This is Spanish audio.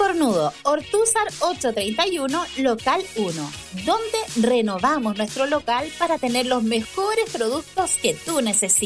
Cornudo, Ortúzar 831, local 1, donde renovamos nuestro local para tener los mejores productos que tú necesitas.